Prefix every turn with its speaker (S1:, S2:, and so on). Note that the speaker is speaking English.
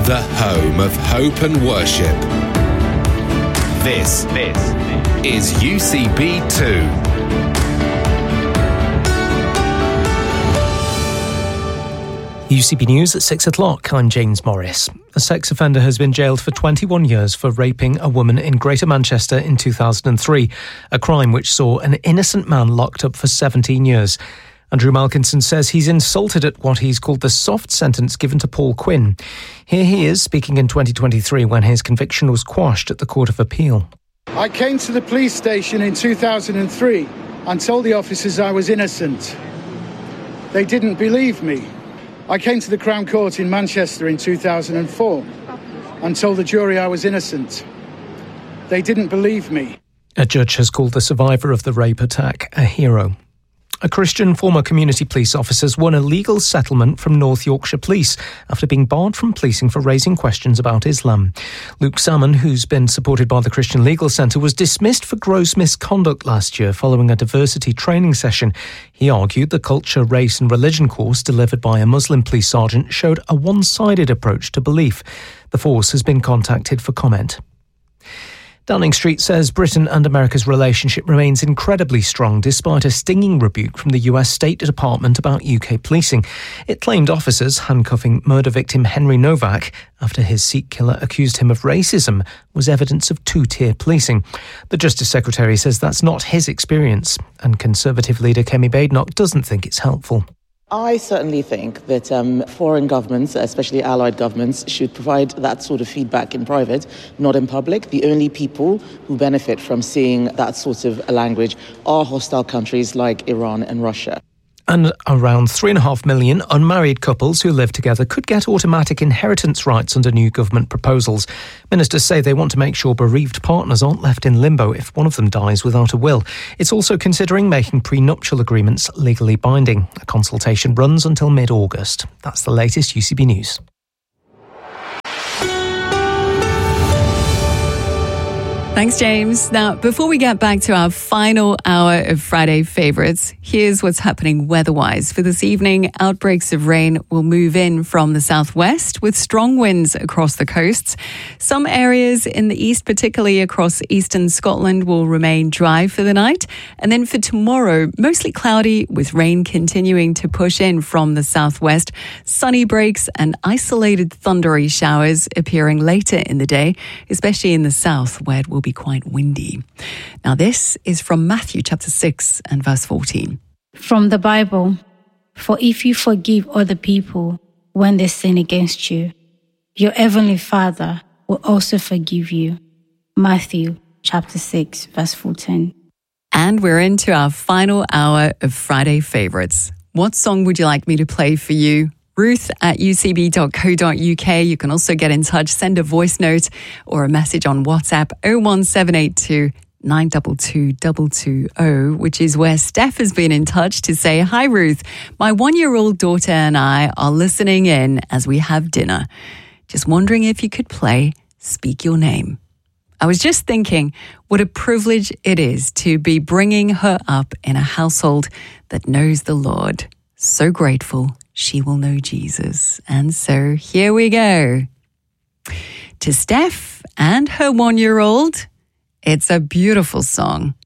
S1: the home of hope and worship. This is UCB2.
S2: UCB News at 6 o'clock. I'm James Morris. A sex offender has been jailed for 21 years for raping a woman in Greater Manchester in 2003, a crime which saw an innocent man locked up for 17 years. Andrew Malkinson says he's insulted at what he's called the soft sentence given to Paul Quinn. Here he is speaking in 2023 when his conviction was quashed at the Court of Appeal.
S3: I came to the police station in 2003 and told the officers I was innocent. They didn't believe me. I came to the Crown Court in Manchester in 2004 and told the jury I was innocent. They didn't believe me.
S2: A judge has called the survivor of the rape attack a hero. A Christian former community police officer's won a legal settlement from North Yorkshire Police after being barred from policing for raising questions about Islam. Luke Salmon, who's been supported by the Christian Legal Centre, was dismissed for gross misconduct last year following a diversity training session. He argued the culture, race and religion course delivered by a Muslim police sergeant showed a one-sided approach to belief. The force has been contacted for comment. Downing Street says Britain and America's relationship remains incredibly strong despite a stinging rebuke from the US State Department about UK policing. It claimed officers handcuffing murder victim Henry Novak after his Sikh killer accused him of racism was evidence of two-tier policing. The Justice Secretary says that's not his experience, and Conservative leader Kemi Badenoch doesn't think it's helpful.
S4: I certainly think that foreign governments, especially allied governments, should provide that sort of feedback in private, not in public. The only people who benefit from seeing that sort of language are hostile countries like Iran and Russia.
S2: And around 3.5 million unmarried couples who live together could get automatic inheritance rights under new government proposals. Ministers say they want to make sure bereaved partners aren't left in limbo if one of them dies without a will. It's also considering making prenuptial agreements legally binding. A consultation runs until mid-August. That's the latest UCB News.
S5: Thanks, James. Now, before we get back to our final hour of Friday favourites, here's what's happening weather-wise. For this evening, outbreaks of rain will move in from the southwest with strong winds across the coasts. Some areas in the east, particularly across eastern Scotland, will remain dry for the night. And then for tomorrow, mostly cloudy with rain continuing to push in from the southwest. Sunny breaks and isolated thundery showers appearing later in the day, especially in the south where it will be quite windy. Now this is from Matthew chapter 6 and verse 14.
S6: From the Bible, for if you forgive other people when they sin against you, your heavenly Father will also forgive you. Matthew chapter 6 verse 14.
S5: And we're into our final hour of Friday favourites. What song would you like me to play for you? Ruth at ucb.co.uk. You can also get in touch, send a voice note or a message on WhatsApp 01782 922 220, which is where Steph has been in touch to say, "Hi Ruth, my 1-year-old daughter and I are listening in as we have dinner. Just wondering if you could play Speak Your Name." I was just thinking what a privilege it is to be bringing her up in a household that knows the Lord. So grateful she will know Jesus. And so here we go. To Steph and her 1-year-old, it's a beautiful song.